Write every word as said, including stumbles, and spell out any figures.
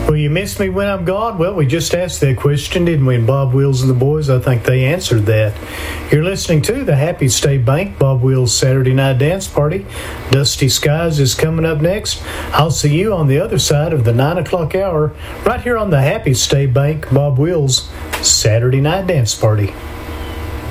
Will you miss me when I'm gone? Well, we just asked that question, didn't we? And Bob Wills and the boys, I think they answered that. You're listening to the Happy State Bank Bob Wills Saturday Night Dance Party. Dusty Skies is coming up next. I'll see you on the other side of the nine o'clock hour, right here on the Happy State Bank Bob Wills Saturday Night Dance Party.